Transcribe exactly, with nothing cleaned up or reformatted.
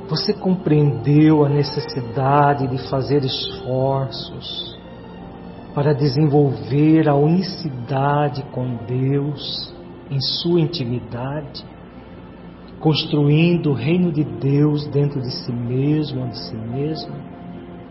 Você compreendeu a necessidade de fazer esforços para desenvolver a unicidade com Deus em sua intimidade, construindo o reino de Deus dentro de si mesmo ou de si mesmo?